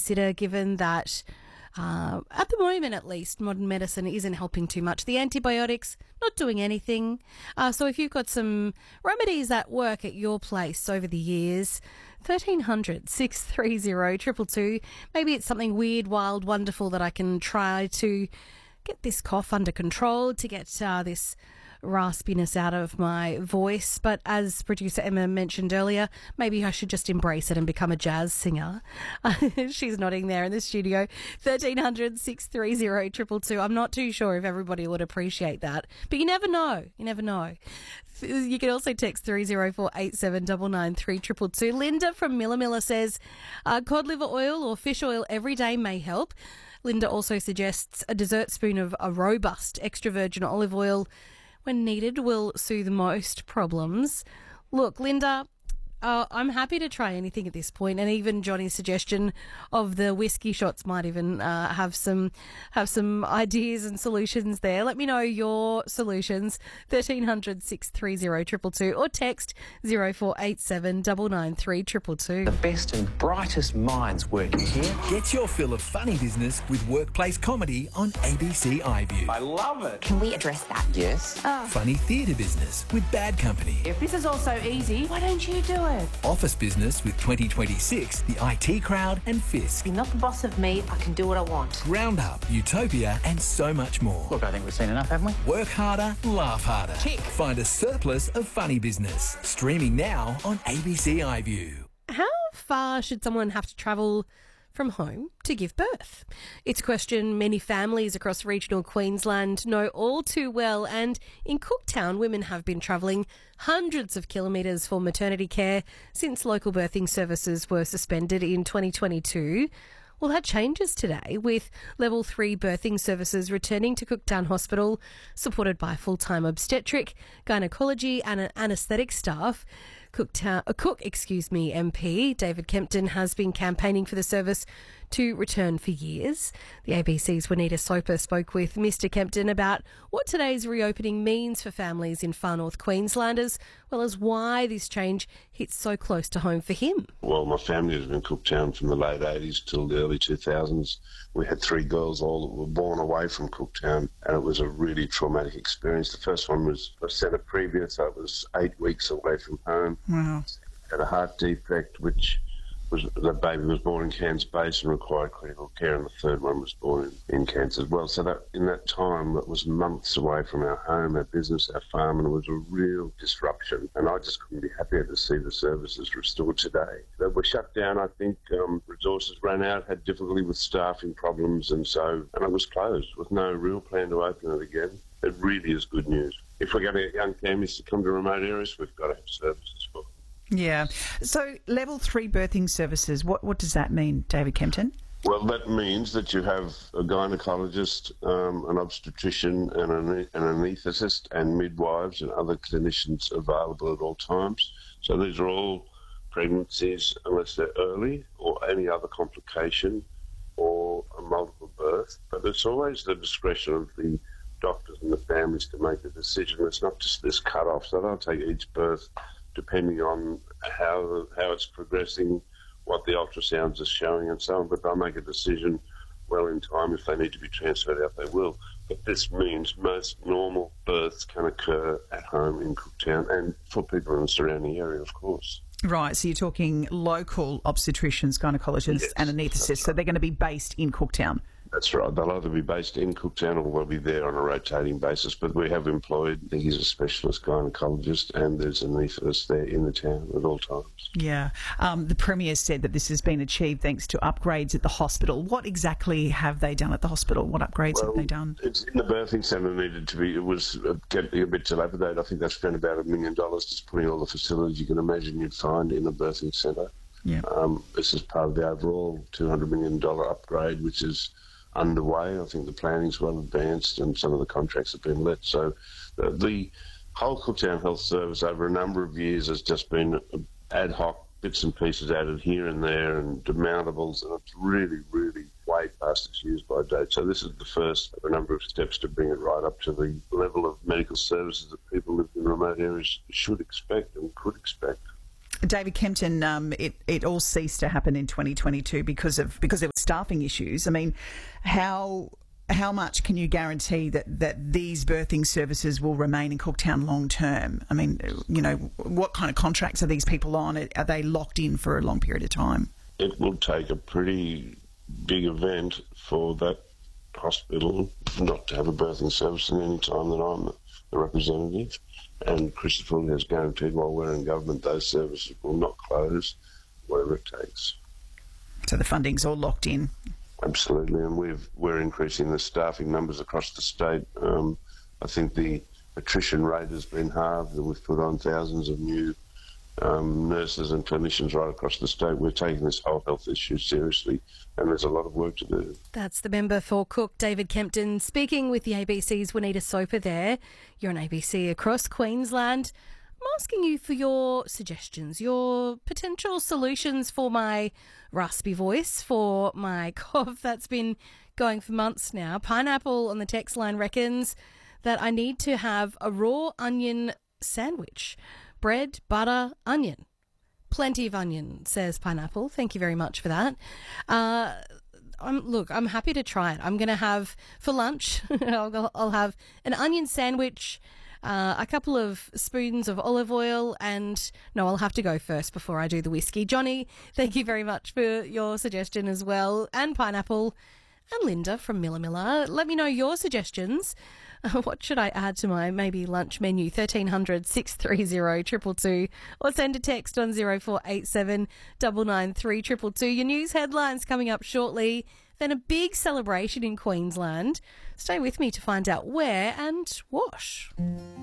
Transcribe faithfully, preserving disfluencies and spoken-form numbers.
consider, given that uh, at the moment at least modern medicine isn't helping too much. The antibiotics not doing anything. Uh, so if you've got some remedies that work at your place over the years, thirteen hundred, six three zero, two two two. Maybe it's something weird, wild, wonderful that I can try to get this cough under control, to get uh, this raspiness out of my voice. But as producer Emma mentioned earlier, maybe I should just embrace it and become a jazz singer. She's nodding there in the studio. thirteen hundred, six three zero, two two two. I'm not too sure if everybody would appreciate that, but you never know. You never know. You can also text three zero four eight seven nine nine three two two two. Linda from Miller Miller says uh, cod liver oil or fish oil every day may help. Linda also suggests a dessert spoon of a robust extra virgin olive oil when needed will soothe most problems. Look, Linda, uh, I'm happy to try anything at this point, and even Johnny's suggestion of the whiskey shots might even uh, have some have some ideas and solutions there. Let me know your solutions. thirteen hundred, six three zero, two two two or text zero four eight seven nine nine three two two two. The best and brightest minds working here. Get your fill of funny business with workplace comedy on A B C iView. I love it. Can we address that? Yes. Oh. Funny theatre business with Bad Company. If this is all so easy, why don't you do it? Office business with twenty twenty-six, the I T Crowd and Fisk. You're not the boss of me. I can do what I want. Round Up, Utopia and so much more. Look, I think we've seen enough, haven't we? Work harder, laugh harder. Tick. Find a surplus of funny business. Streaming now on A B C iView. How far should someone have to travel from home to give birth? It's a question many families across regional Queensland know all too well, and in Cooktown, women have been travelling hundreds of kilometres for maternity care since local birthing services were suspended in twenty twenty-two. Well, that changes today, with level three birthing services returning to Cooktown Hospital, supported by full-time obstetric, gynaecology and an anaesthetic staff. Cooktown, uh, Cook, excuse me, M P David Kempton has been campaigning for the service to return for years. The A B C's Juanita Soper spoke with Mister Kempton about what today's reopening means for families in far north Queensland, as well as why this change hits so close to home for him. Well, my family was in Cooktown from the late eighties till the early two thousands. We had three girls all that were born away from Cooktown, and it was a really traumatic experience. The first one was a centre previous, so it was eight weeks away from home. Wow. Had a heart defect, which was the baby was born in Cairns Base and required critical care, and the third one was born in, in Cairns as well. So that in that time, it was months away from our home, our business, our farm, and it was a real disruption. And I just couldn't be happier to see the services restored today. They were shut down, I think, um, resources ran out, had difficulty with staffing problems, and so and it was closed with no real plan to open it again. It really is good news. If we're going to get young families to come to remote areas, we've got to have services for them. Yeah. So level three birthing services, what, what does that mean, David Kempton? Well, that means that you have a gynaecologist, um, an obstetrician and an, an anaesthetist and midwives and other clinicians available at all times. So these are all pregnancies, unless they're early or any other complication or a multiple birth. But it's always the discretion of the doctors and the families to make the decision. It's not just this cut-off. So they'll take each birth depending on how how it's progressing, what the ultrasounds are showing and so on, but they'll make a decision well in time. If they need to be transferred out, they will. But this means most normal births can occur at home in Cooktown and for people in the surrounding area, of course. Right, so you're talking local obstetricians, gynaecologists Yes, and anaesthetists, so they're going to be based in Cooktown. That's right. They'll either be based in Cooktown or they'll be there on a rotating basis. But we have employed, I think he's a specialist gynaecologist, and there's an anaesthetist there in the town at all times. Yeah. Um, the Premier said that this has been achieved thanks to upgrades at the hospital. What exactly have they done at the hospital? What upgrades well, have they done? It's in the birthing centre needed to be, it was getting a bit dilapidated. I think they spent about a million dollars just putting all the facilities you can imagine you'd find in a birthing centre. Yeah. Um, this is part of the overall two hundred million dollars upgrade, which is underway. I think the planning's well advanced and some of the contracts have been let. So the, the whole Cooktown Health Service over a number of years has just been ad hoc bits and pieces added here and there and demountables, and it's really, really way past its use by date. So this is the first of a number of steps to bring it right up to the level of medical services that people living in remote areas should expect and could expect. David Kempton, um, it, it all ceased to happen in twenty twenty-two because of because there were staffing issues. I mean, how how much can you guarantee that, that these birthing services will remain in Cooktown long term? I mean, you know, what kind of contracts are these people on? Are they locked in for a long period of time? It will take a pretty big event for that hospital not to have a birthing service in any time that I'm the representative. And Christopher has guaranteed while we're in government those services will not close, whatever it takes. So the funding's all locked in? Absolutely, and we've, we're increasing the staffing numbers across the state. Um, I think the attrition rate has been halved, and we've put on thousands of new um, nurses and clinicians right across the state. We're taking this whole health issue seriously, and there's a lot of work to do. That's the member for Cook, David Kempton, speaking with the A B C's Juanita Soper there. You're on A B C across Queensland. I'm asking you for your suggestions, your potential solutions for my raspy voice, for my cough that's been going for months now. Pineapple on the text line reckons that I need to have a raw onion sandwich. Bread, butter, onion. Plenty of onion, says Pineapple. Thank you very much for that. Uh, I'm, look, I'm happy to try it. I'm going to have, for lunch, I'll, I'll have an onion sandwich, uh, a couple of spoons of olive oil, and no, I'll have to go first before I do the whiskey. Johnny, thank you very much for your suggestion as well, and Pineapple, and Linda from Miller Miller. Let me know your suggestions. Uh, what should I add to my maybe lunch menu? thirteen hundred, six three zero, two two two, or send a text on zero four eight seven, nine nine three, two two two. Your news headlines coming up shortly. Then a big celebration in Queensland. Stay with me to find out where and what.